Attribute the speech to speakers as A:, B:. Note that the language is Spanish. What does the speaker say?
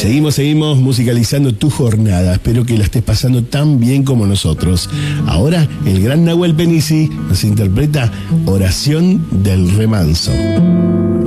A: Seguimos musicalizando tu jornada. Espero que la estés pasando tan bien como nosotros. Ahora, el gran Nahuel Penisi nos interpreta Oración del Remanso.